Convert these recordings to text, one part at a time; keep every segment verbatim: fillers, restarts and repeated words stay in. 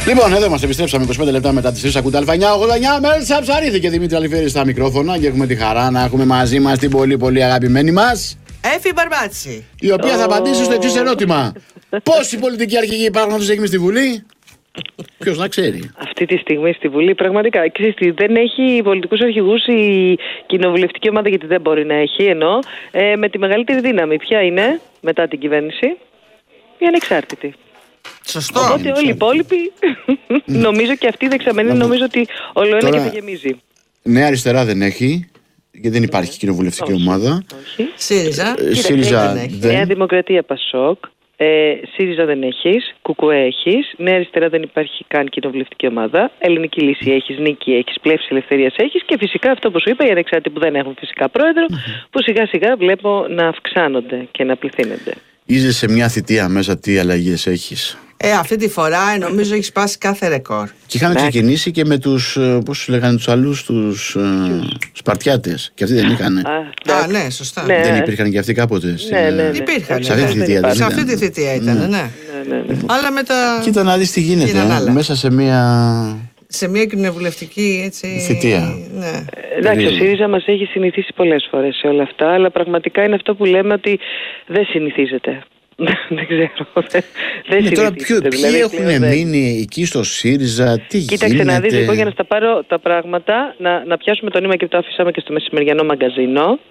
Λοιπόν, εδώ μας επιστρέψαμε είκοσι πέντε λεπτά μετά τις τρεις. Ακούτε Αλφα ογδόντα εννιά. Μέλισσα Ψαρίδη και Δημήτρη Αλιφέρη στα μικρόφωνα. Και έχουμε τη χαρά να έχουμε μαζί μας την πολύ πολύ αγαπημένη μας Έφη Μπαρμπάτσι, η οποία θα απαντήσει στο εξής ερώτημα. Πόσοι πολιτικοί αρχηγοί υπάρχουν αυτούς εκεί στη Βουλή? Ποιος να ξέρει. Αυτή τη στιγμή στη Βουλή πραγματικά ξέρεις, δεν έχει πολιτικούς αρχηγούς η κοινοβουλευτική ομάδα, γιατί δεν μπορεί να έχει, ενώ ε, με τη μεγαλύτερη δύναμη. Ποια είναι μετά την κυβέρνηση? Η ανεξάρτητη. Σωστό. Οπότε όλοι οι υπόλοιποι, νομίζω και αυτοί οι δεξαμενοί, νομίζω ότι όλο ένα και θα γεμίζει. Νέα Αριστερά δεν έχει, γιατί δεν υπάρχει κοινοβουλευτική όχι, ομάδα. Όχι. ΣΥΡΙΖΑ. Ε, ΣΥΡΙΖΑ δεν έχει. δεν. Νέα Δημοκρατία Πασόκ. Ε, ΣΥΡΙΖΑ δεν έχεις, Κουκουέ έχεις, Νέα Αριστερά δεν υπάρχει καν κοινοβουλευτική ομάδα, Ελληνική Λύση έχεις, Νίκη έχεις, Πλεύση Ελευθερίας έχεις και φυσικά αυτό που σου είπα, οι ανεξάρτητοι που δεν έχουν φυσικά πρόεδρο, που σιγά σιγά βλέπω να αυξάνονται και να πληθύνονται. Είσαι σε μια θητεία μέσα, τι αλλαγές έχεις? Ε, αυτή τη φορά νομίζω έχει σπάσει κάθε ρεκόρ. Και είχαμε ξεκινήσει και με τους, πώς τους λέγανε τους άλλους, τους ε, Σπαρτιάτες. Και αυτοί δεν είχαν. Α, ναι, σωστά. Ναι. Δεν υπήρχαν και αυτοί κάποτε? Στην, Ναι, ναι, ναι. Υπήρχαν. σε αυτή τη ναι. θητεία δεν Σε ήταν? αυτή τη θητεία ήταν, ναι. Ναι, ναι, ναι. Αλλά μετά Κοίτα να δεις τι γίνεται Γίνανε ε, άλλα. μέσα σε μια σε μια κοινοβουλευτική έτσι. θητεία. Ναι. Εντάξει, ο ΣΥΡΙΖΑ μας έχει συνηθίσει πολλές φορές σε όλα αυτά, αλλά πραγματικά είναι αυτό που λέμε ότι δεν συνηθίζεται. Δεν ξέρω. Δεν Ναι, τώρα ποιο, συνηθίζεται. ποιοι Δηλαδή, έχουν πλέον δεν- μείνει εκεί στο ΣΥΡΙΖΑ, τι Κοίταξε γίνεται? να δεις λίγο για να στα πάρω τα πράγματα, να, να πιάσουμε το νήμα και το αφήσαμε και στο μεσημεριανό μαγκαζίνο.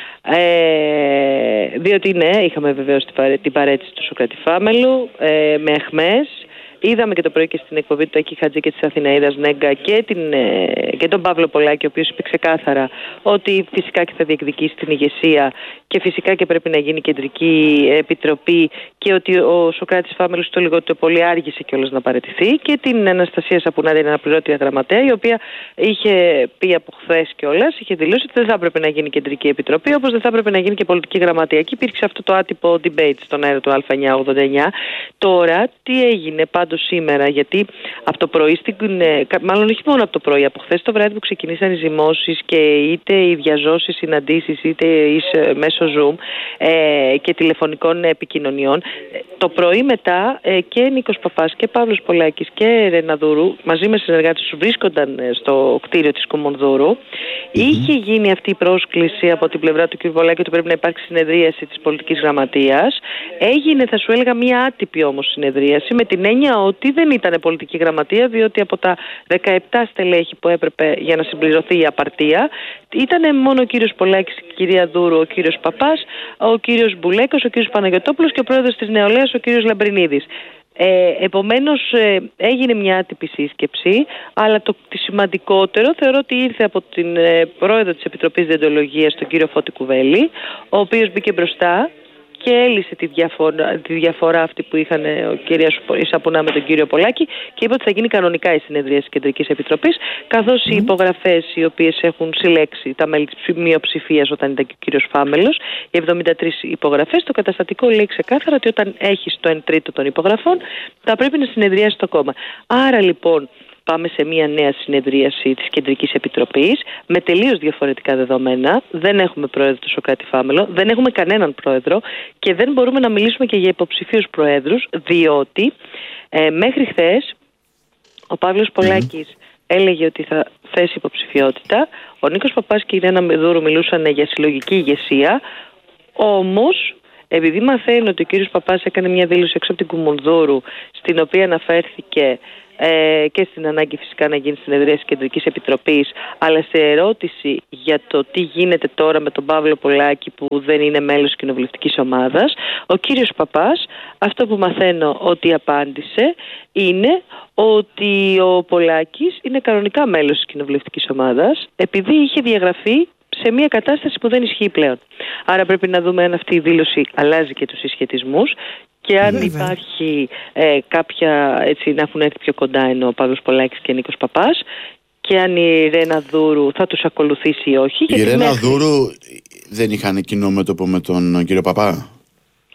Ε, διότι ναι, είχαμε βεβαίως την, παρέ, την παρέτηση του Σωκράτη Φάμελου ε, με αιχμές. Είδαμε και το πρωί και στην εκπομπή του Ακή Χατζή και της Αθηναίδας Νέγκα και, την, ε, και τον Παύλο Πολάκη, ο οποίος είπε ξεκάθαρα ότι φυσικά και θα διεκδικήσει την ηγεσία και φυσικά και πρέπει να γίνει κεντρική επιτροπή και ότι ο Σωκράτης Φάμελος το λιγότερο το πολύ άργησε κιόλας να παραιτηθεί, και την Αναστασία Σαπουνάρη, την αναπληρώτρια γραμματέα, η οποία είχε πει από χθες κιόλας, είχε δηλώσει ότι δεν θα έπρεπε να γίνει κεντρική επιτροπή, όπως δεν θα έπρεπε να γίνει και πολιτική γραμματεία. Και υπήρξε αυτό το άτυπο debate στον αέρα του Α εννιά ογδόντα εννιά. Τώρα τι έγινε πάντως σήμερα, γιατί από το πρωί, στην, μάλλον όχι μόνο από το πρωί, από χθες το βράδυ που ξεκινήσαν οι ζυμώσεις και είτε οι διαζώσεις συναντήσεις είτε μέσω Zoom ε, και τηλεφωνικών επικοινωνιών, το πρωί μετά ε, και Νίκος Παπάς και Παύλος Πολάκης και Ρεναδούρου μαζί με συνεργάτες τους βρίσκονταν στο κτίριο της Κουμουνδούρου. Mm-hmm. Είχε γίνει αυτή η πρόσκληση από την πλευρά του κ. Πολάκη ότι πρέπει να υπάρξει συνεδρίαση της πολιτικής γραμματείας. Έγινε, θα σου έλεγα, μια άτυπη όμως συνεδρίαση, με την έννοια ότι δεν ήταν πολιτική γραμματεία, διότι από τα δεκαεπτά στελέχη που έπρεπε για να συμπληρωθεί η απαρτία ήταν μόνο ο κύριος Πολάκης, η κυρία Δούρου, ο κύριος Παπάς, ο κύριος Μπουλέκος, ο κύριος Παναγιωτόπουλος και ο πρόεδρος της Νεολαίας, ο κύριος Λαμπρινίδης. Ε, επομένως ε, έγινε μια άτυπη σύσκεψη, αλλά το, το σημαντικότερο θεωρώ ότι ήρθε από την ε, πρόεδρο της Επιτροπής Διεντολογίας, τον κύριο Φώτη Κουβέλη, ο οποίος μπήκε μπροστά και έλυσε τη διαφορά, τη διαφορά αυτή που είχαν ο κύριος Σαπουνά με τον κύριο Πολάκη και είπε ότι θα γίνει κανονικά η συνεδρία της Κεντρικής Επιτροπής, καθώς mm. οι υπογραφές οι οποίες έχουν συλλέξει τα μέλη της μειοψηφίας όταν ήταν και ο κύριος Φάμελος, οι εβδομήντα τρεις υπογραφές, το καταστατικό λέει ξεκάθαρα ότι όταν έχεις το εν τρίτο των υπογραφών θα πρέπει να συνεδριάσει το κόμμα. Άρα λοιπόν πάμε σε μια νέα συνεδρίαση της Κεντρικής Επιτροπής με τελείως διαφορετικά δεδομένα. Δεν έχουμε πρόεδρο του Σωκράτη Φάμελο, δεν έχουμε κανέναν πρόεδρο και δεν μπορούμε να μιλήσουμε και για υποψηφίους προέδρους, διότι ε, μέχρι χθες ο Παύλος Πολάκης mm. έλεγε ότι θα θέσει υποψηφιότητα, ο Νίκος Παπάς και η Ρένα Μεδούρου μιλούσαν για συλλογική ηγεσία, όμως επειδή μαθαίνω ότι ο κύριος Παπάς έκανε μια δήλωση έξω από την Κουμουνδούρου, στην οποία αναφέρθηκε Ε, και στην ανάγκη φυσικά να γίνει συνεδρία της Κεντρικής Επιτροπής, αλλά σε ερώτηση για το τι γίνεται τώρα με τον Παύλο Πολάκη που δεν είναι μέλος της κοινοβουλευτικής ομάδας, ο κύριος Παπάς αυτό που μαθαίνω ότι απάντησε είναι ότι ο Πολάκης είναι κανονικά μέλος της κοινοβουλευτικής ομάδας επειδή είχε διαγραφεί σε μια κατάσταση που δεν ισχύει πλέον. Άρα πρέπει να δούμε αν αυτή η δήλωση αλλάζει και τους συσχετισμούς και αν Βέβαια. υπάρχει ε, κάποια, έτσι, να έχουν έρθει πιο κοντά ενώ ο Παύλος Πολάκης και ο Νίκος Παπάς, και αν η Ρένα Δούρου θα τους ακολουθήσει ή όχι. Η Ρένα μέχρι... Δούρου δεν είχαν κοινό μέτωπο με τον κύριο Παπά? Ναι,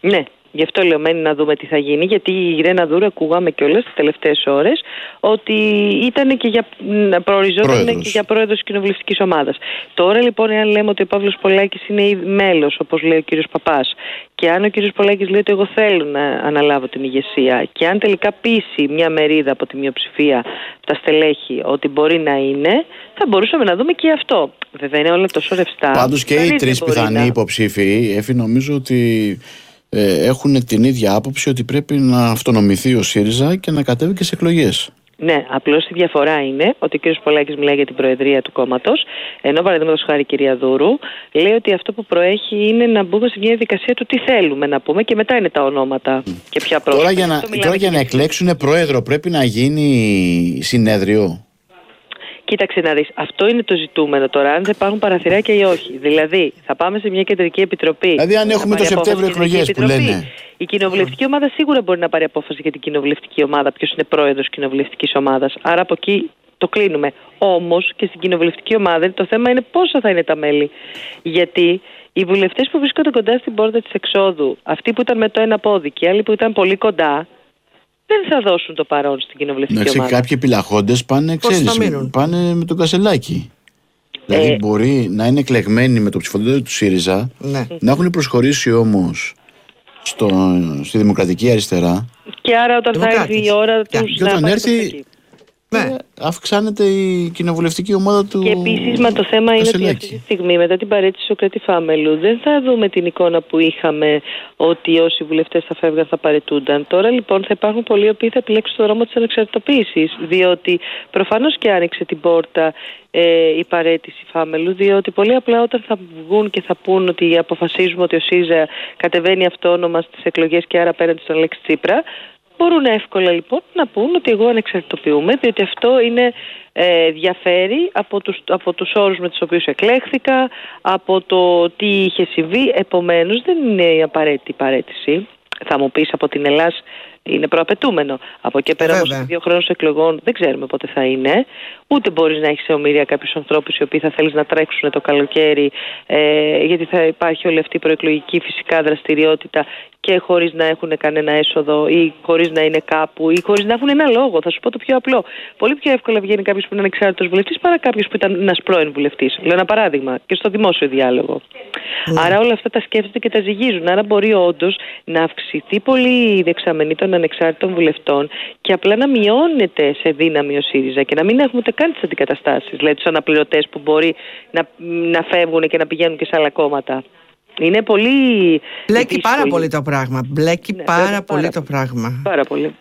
Γι' αυτό λέω μένει να δούμε τι θα γίνει, γιατί η Ρένα Δούρου ακούγαμε κιόλας τις τελευταίες ώρες ότι ήταν και για, προοριζόταν και για πρόεδρος της κοινοβουλευτικής ομάδας. Τώρα λοιπόν, εάν λέμε ότι ο Παύλος Πολάκης είναι μέλος, όπως λέει ο κύριος Παπάς, και αν ο κύριος Πολάκης λέει ότι εγώ θέλω να αναλάβω την ηγεσία, και αν τελικά πείσει μια μερίδα από τη μειοψηφία τα στελέχη ότι μπορεί να είναι, θα μπορούσαμε να δούμε και αυτό. Βέβαια είναι όλα τόσο ρευστά. Πάντως και οι τρεις πιθανοί να... υποψήφοι, Εφη, νομίζω ότι ε, έχουν την ίδια άποψη ότι πρέπει να αυτονομηθεί ο ΣΥΡΙΖΑ και να κατέβει και σε εκλογές. Ναι, απλώς η διαφορά είναι ότι ο κ. Πολάκης μιλάει για την προεδρία του κόμματος, ενώ παραδείγματος χάρη η κυρία Δούρου λέει ότι αυτό που προέχει είναι να μπούμε σε μια διαδικασία του τι θέλουμε να πούμε και μετά είναι τα ονόματα mm. και ποια πρόσωπα. Τώρα για να, τώρα για να εκλέξουν πρόεδρο πρέπει να γίνει συνέδριο. Κοίταξε να δεις, αυτό είναι το ζητούμενο τώρα, αν θα υπάρχουν παραθυράκια ή όχι. Δηλαδή, θα πάμε σε μια κεντρική επιτροπή. Δηλαδή, αν έχουμε το Σεπτέμβριο εκλογές που λένε. Η κοινοβουλευτική ομάδα σίγουρα μπορεί να πάρει απόφαση για την κοινοβουλευτική ομάδα, ποιος είναι πρόεδρος κοινοβουλευτικής ομάδας. Άρα από εκεί το κλείνουμε. Όμως και στην κοινοβουλευτική ομάδα το θέμα είναι πόσα θα είναι τα μέλη. Γιατί οι βουλευτές που βρίσκονται κοντά στην πόρτα της εξόδου, αυτοί που ήταν με το ένα πόδι και άλλοι που ήταν πολύ κοντά, δεν θα δώσουν το παρόν στην κοινοβουλευτική ομάδα. ομάδα. Κάποιοι πυλαχόντες πάνε, ξέρεις, πάνε με τον Κασελάκη. Ε, δηλαδή μπορεί να είναι εκλεγμένοι με το ψηφοδέλτιο του ΣΥΡΙΖΑ, ναι. να έχουν προσχωρήσει όμως στο, στη Δημοκρατική Αριστερά. Και άρα όταν θα έρθει η ώρα τους να όταν έρθει, ναι. αυξάνεται η κοινοβουλευτική ομάδα του. Και επίσης, μα το θέμα είναι ότι αυτή τη στιγμή, μετά την παρέτηση του Σωκράτη Φάμελου, δεν θα δούμε την εικόνα που είχαμε ότι όσοι βουλευτές θα φεύγαν θα παρετούνταν. Τώρα λοιπόν θα υπάρχουν πολλοί οι οποίοι θα επιλέξουν το δρόμο της ανεξαρτητοποίησης, διότι προφανώς και άνοιξε την πόρτα ε, η παρέτηση Φάμελου, διότι πολύ απλά όταν θα βγουν και θα πούν ότι αποφασίζουμε ότι ο ΣΥΡΙΖΑ κατεβαίνει αυτόνομα στις εκλογές και άρα απέναντι στον Αλέξη Τσίπρα, μπορούν εύκολα λοιπόν να πούν ότι εγώ ανεξαρτητοποιούμαι, διότι αυτό είναι, ε, διαφέρει από τους, από τους όρους με τους οποίους εκλέχθηκα, από το τι είχε συμβεί, επομένως δεν είναι η απαραίτητη παρέτηση. Θα μου πεις από την Ελλάς είναι προαπαιτούμενο. Από εκεί πέρα όμως σε δύο χρόνους εκλογών δεν ξέρουμε πότε θα είναι. Ούτε μπορείς να έχεις σε ομοιρία κάποιους ανθρώπους οι οποίοι θα θέλεις να τρέξουν το καλοκαίρι, ε, γιατί θα υπάρχει όλη αυτή η προεκλογική φυσικά δραστηριότητα και χωρίς να έχουν κανένα έσοδο ή χωρίς να είναι κάπου ή χωρίς να έχουν ένα λόγο. Θα σου πω το πιο απλό. Πολύ πιο εύκολα βγαίνει κάποιος που είναι ανεξάρτητος βουλευτής παρά κάποιος που ήταν ένας πρώην βουλευτής. Λέω ένα παράδειγμα και στο δημόσιο διάλογο. Mm. Άρα όλα αυτά τα σκέφτονται και τα ζυγίζουν. Άρα μπορεί όντως να αυξηθεί πολύ η δεξαμενή των ανεξάρτητων βουλευτών και απλά να μειώνεται σε δύναμη ο ΣΥΡΙΖΑ και να μην έχουμε ούτε καν τις αντικαταστάσεις. Δηλαδή τους αναπληρωτές που μπορεί να, να φεύγουν και να πηγαίνουν και σε άλλα κόμματα. Είναι πολύ. Μπλέκει πάρα πολύ το πράγμα. Μπλέκει ναι, πάρα, πάρα πολύ το πράγμα. Πάρα πολύ.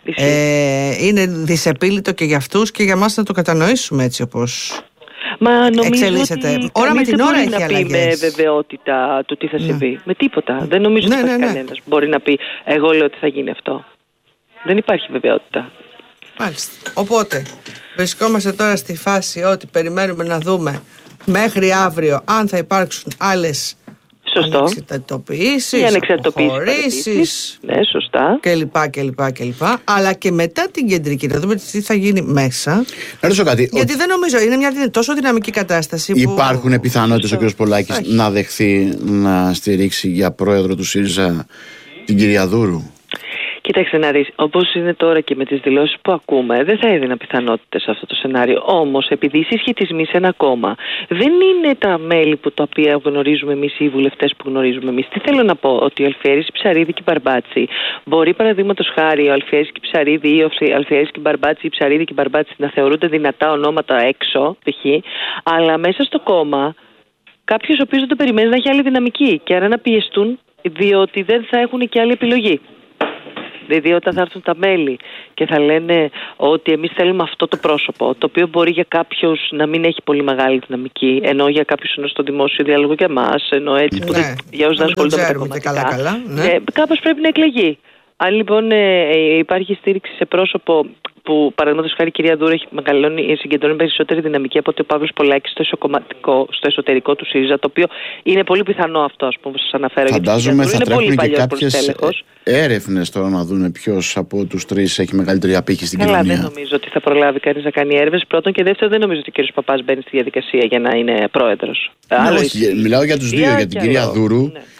Ε, είναι δυσεπίλητο και για αυτούς και για μας να το κατανοήσουμε έτσι όπως. Μα νομίζω εξελίσσεται. Ότι ώρα με την ώρα έχει να αλλαγές. πει με βεβαιότητα το τι θα συμβεί. Ναι. Με τίποτα. Δεν νομίζω ναι, ότι ναι, ναι. κανένας μπορεί να πει εγώ λέω ότι θα γίνει αυτό. Δεν υπάρχει βεβαιότητα. Μάλιστα. Οπότε βρισκόμαστε τώρα στη φάση ότι περιμένουμε να δούμε μέχρι αύριο αν θα υπάρξουν άλλες ανεξαρτητοποιήσεις, αποχωρήσεις, ναι, σωστά. κλπ, κλπ, κλπ. Αλλά και μετά την κεντρική, να δούμε τι θα γίνει μέσα. Να ρωτήσω κάτι. Γιατί ο... δεν νομίζω, είναι μια τόσο δυναμική κατάσταση. Υπάρχουν που... πιθανότητες ο κ. Πολάκης Άχι. να δεχθεί να στηρίξει για πρόεδρο του ΣΥΡΙΖΑ την κυρία Δούρου? Κοίταξε να δεις, όπως είναι τώρα και με τις δηλώσεις που ακούμε, δεν θα έδινα πιθανότητες σε αυτό το σενάριο. Όμως, επειδή οι συσχετισμοί σε ένα κόμμα δεν είναι τα μέλη που τα οποία γνωρίζουμε εμείς ή οι βουλευτές που γνωρίζουμε εμείς. Τι θέλω να πω, ότι ο Αλφιέρης, η Ψαρίδη και η Μπαρμπάτση μπορεί παραδείγματος χάρη ο Αλφιέρης και η Ψαρίδη ή ο Αλφιέρης και η Μπαρμπάτση, η Ψαρίδη και η Μπαρμπάτση να θεωρούνται δυνατά ονόματα έξω, π.χ., αλλά μέσα στο κόμμα κάποιος ο οποίος δεν το περιμένει να έχει άλλη δυναμική και άρα να πιεστούν, διότι δεν θα έχουν και άλλη επιλογή. Δηλαδή όταν θα έρθουν τα μέλη και θα λένε ότι εμείς θέλουμε αυτό το πρόσωπο, το οποίο μπορεί για κάποιους να μην έχει πολύ μεγάλη δυναμική, ενώ για κάποιους είναι στο δημόσιο διάλογο για εμάς, ενώ έτσι ναι, που δεν, για όσους δεν ασχολούνται με τα κομματικά, καλά, καλά, ναι. ε, κάπως πρέπει να εκλεγεί. Αν λοιπόν ε, ε, υπάρχει στήριξη σε πρόσωπο που παραδείγματος χάρη η κυρία Δούρου έχει μεγαλώνει, συγκεντρώνει περισσότερη δυναμική από ότι ο Παύλος Πολάκης στο, στο εσωτερικό του ΣΥΡΙΖΑ, το οποίο είναι πολύ πιθανό αυτό, ας πούμε, που σας αναφέρω. Φαντάζομαι θα τρέχουν και κάποιες έρευνες τώρα να δουν ποιος από τους τρεις έχει μεγαλύτερη απήχηση στην Καλά, κοινωνία. Δεν νομίζω ότι θα προλάβει κανείς να κάνει έρευνες. Πρώτον και δεύτερον, δεν νομίζω ότι ο κύριος Παπάς μπαίνει στη διαδικασία για να είναι πρόεδρος. Ναι, όχι, μιλάω για τους δύο. Για την κυρία Δούρου. Ναι.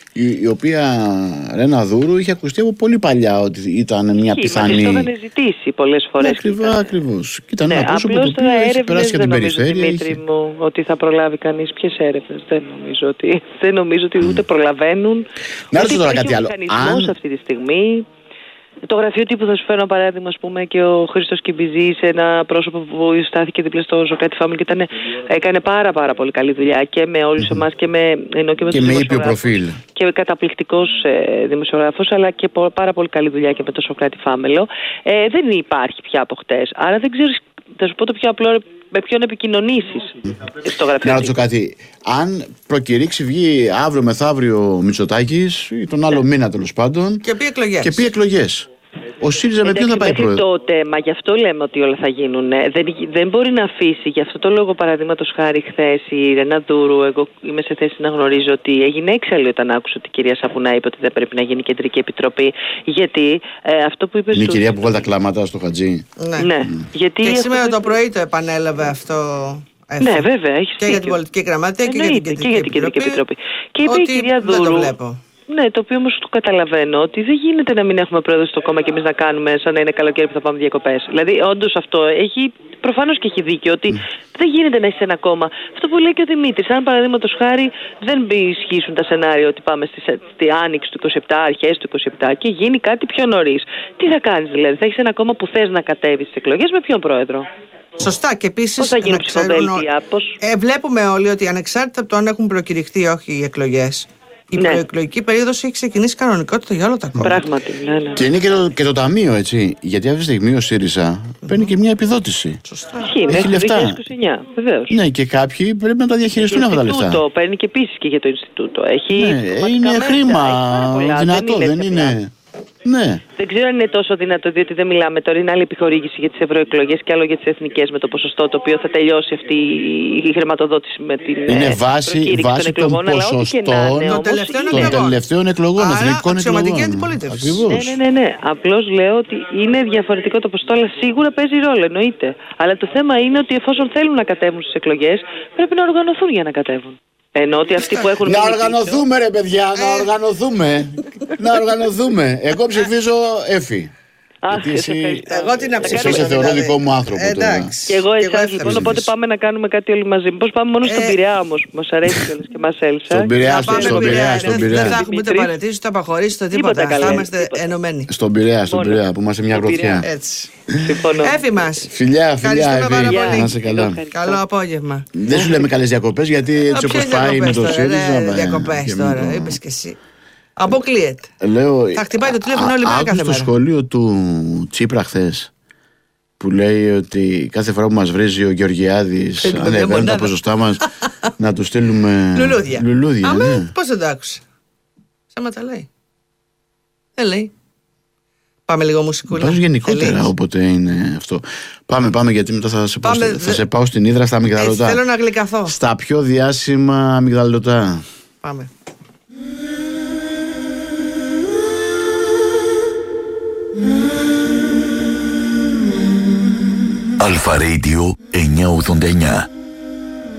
η, η οποία Ρένα Δούρου είχε ακουστεί από πολύ παλιά ότι ήταν μια Ή, πιθανή. Μα το είχαν ζητήσει πολλές φορές. Ακριβώς, ακριβώς. Ήταν ναι, ένα πρόσωπο το οποίο έχει περάσει για την περιφέρεια. Δημήτρη είχε... μου, ότι θα προλάβει κανείς. Ποιες έρευνες? Δεν νομίζω ότι, δεν νομίζω ότι ούτε προλαβαίνουν. Να ρωτήσω τώρα κάτι άλλο. Αν... αυτή τη στιγμή. Το γραφείο τύπου θα σου φέρω ένα παράδειγμα, ας πούμε, και ο Χρήστος Κιμπιζής, ένα πρόσωπο που στάθηκε δίπλα στο Σοκράτη Family και ήταν, έκανε πάρα πάρα πολύ καλή δουλειά και με όλους mm-hmm. εμάς και με, ενώ και με, και με ήπιο προφίλ. Και καταπληκτικός ε, δημοσιογράφος, αλλά και πο, πάρα πολύ καλή δουλειά και με το Σοκράτη Family. Ε, δεν υπάρχει πια από χτες. Άρα δεν ξέρεις, θα σου πω το πιο απλό, με ποιον επικοινωνήσεις στο γραφείο. Να ρωτήσω κάτι. Αν προκηρύξει, βγει αύριο μεθαύριο Μητσοτάκης ή τον άλλο ναι. μήνα τέλος πάντων. Και πει εκλογές. Και πει εκλογές. Ο ΣΥΡΙΖΑ με ποιον θα πάει πρόεδρο? Τότε, μα γι' αυτό λέμε ότι όλα θα γίνουν. Δεν, δεν μπορεί να αφήσει. Γι' αυτό το λόγο, παραδείγματος χάρη, χθες η Ρένα Δούρου, εγώ είμαι σε θέση να γνωρίζω ότι έγινε έξαλλη όταν άκουσε ότι η κυρία Σαπουνά είπε ότι δεν πρέπει να γίνει κεντρική επιτροπή. Γιατί ε, αυτό που είπε. Είναι η κυρία που βάλει τα κλάματα στο Χατζή. Ναι. ναι. Γιατί και σήμερα το πρωί το επανέλαβε αυτό. Έφε. Ναι, βέβαια. Έχει και για την πολιτική γραμματεία και, και για την κεντρική επιτροπή. Και είπε η κυρία Δούρου. Ναι, το οποίο όμως το καταλαβαίνω, ότι δεν γίνεται να μην έχουμε πρόεδρο στο κόμμα και εμείς να κάνουμε σαν να είναι καλοκαίρι που θα πάμε διακοπές. Δηλαδή, όντως αυτό έχει, προφανώς και έχει δίκιο, ότι mm. δεν γίνεται να είσαι ένα κόμμα. Αυτό που λέει και ο Δημήτρης, αν παραδείγματος χάρη δεν ισχύσουν τα σενάρια ότι πάμε στη, στη άνοιξη του είκοσι επτά, αρχές του είκοσι επτά και γίνει κάτι πιο νωρίς. Τι θα κάνεις δηλαδή? Θα έχεις ένα κόμμα που θες να κατέβεις στις εκλογές με ποιον πρόεδρο? Σωστά, και επίσης. Πώς θα γίνουν ψηφοδέλτια, πώς... ε, βλέπουμε όλοι ότι ανεξάρτητα από το αν έχουν προκηρυχθεί όχι οι εκλογές, η ναι. προεκλογική περίοδος έχει ξεκινήσει κανονικότητα για όλα τα κόμματα. Πράγματι, ναι, ναι. Και είναι και το, και το ταμείο, έτσι. Γιατί αυτή τη στιγμή ο ΣΥΡΙΖΑ mm-hmm. παίρνει και μια επιδότηση. Σωστά. Έχει λεφτά. δύο χιλιάδες είκοσι εννιά, βεβαίως. Ναι, και κάποιοι πρέπει να τα διαχειριστούν αυτά τα λεφτά. Το παίρνει και επίσης και για το Ινστιτούτο. Έχει ναι, είναι χρήμα δυνατό, δεν είναι. Δεν είναι. Ναι. Δεν ξέρω αν είναι τόσο δυνατό, διότι δεν μιλάμε τώρα. Είναι άλλη επιχορήγηση για τις ευρωεκλογές και άλλο για τις εθνικές με το ποσοστό το οποίο θα τελειώσει αυτή η χρηματοδότηση με την. Είναι βάση, βάση των, των ποσοστών των τελευταίων εκλογών, εθνικών εκλογών. Ναι, ναι, ναι, ναι. Απλώς λέω ότι είναι διαφορετικό το ποσοστό, αλλά σίγουρα παίζει ρόλο, εννοείται. Αλλά το θέμα είναι ότι εφόσον θέλουν να κατέβουν στις εκλογές, πρέπει να οργανωθούν για να κατέβουν. Ενώ ότι αυτοί που έχουν. Να οργανωθούμε, ρε παιδιά, να οργανωθούμε. Να οργανωθούμε. Εγώ ψηφίζω Εφη. Εσύ... Εγώ τι να ψηφίσω. Εσύ θεωρώ δικό μου άνθρωπο. Εντάξει. Και εγώ εσάς λοιπόν, οπότε πάμε να κάνουμε κάτι όλοι μαζί. Πώς πάμε μόνο στον Πειραιά όμως, που μας αρέσει κιόλας και μας έλυσα. Στον Πειραιά, στον Πειραιά. Δεν θα έχουμε ούτε παραιτήσεις, ούτε απαχωρήσεις, ούτε τίποτα. Θα είμαστε ενωμένοι. Στον Πειραιά, στον Πειραιά, που είμαστε μια γροθιά. Έτσι. Έφη μας. Φιλιά, φιλιά, Εφη. Να είσαι καλά. Καλό απόγευμα. Δεν σου λέμε καλές διακοπές, γιατί έτσι όπως πάει με το ΣΥΡΙΖΑ. Διακοπές τώρα, είπες κι εσύ. Αποκλείεται. Λέω, θα χτυπάει το τηλέφωνο όλη μέρα κάθε μέρα. Στο σχολείο του Τσίπρα χθες που λέει ότι κάθε φορά που μας βρίζει ο Γεωργιάδης ανεβαίνουν τα ποσοστά μας να του στείλουμε λουλούδια. λουλούδια. Αμέ, ναι. πώς δεν το άκουσε? Σαν τα λέει. Δεν λέει. Πάμε λίγο μουσικούλα. Πάμε γενικότερα όποτε είναι αυτό. Πάμε, πάμε, γιατί μετά θα σε, πάμε, πάω, θα σε πάω στην Ύδρα στα αμυγδαλωτά. Θέλω να γλυκαθώ. Στα πιο διάσημα αμυγδαλωτά. Πάμε. Αλφα Radio εννιακόσια ογδόντα εννιά.